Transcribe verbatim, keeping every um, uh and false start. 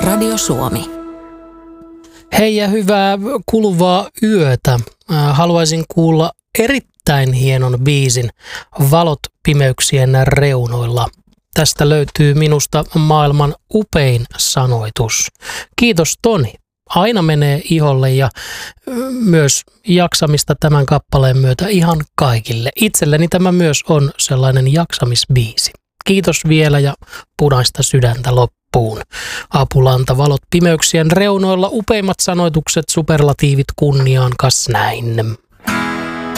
Radio Suomi. Hei ja hyvää kuluvaa yötä. Haluaisin kuulla erittäin hienon biisin Valot pimeyksien reunoilla. Tästä löytyy minusta maailman upein sanoitus. Kiitos Toni. Aina menee iholle ja myös jaksamista tämän kappaleen myötä ihan kaikille. Itselleni tämä myös on sellainen jaksamisbiisi. Kiitos vielä ja punaista sydäntä loppuun. Apulanta Valot pimeyksien reunoilla, upeimmat sanoitukset, superlatiivit kunniaan, kas näin.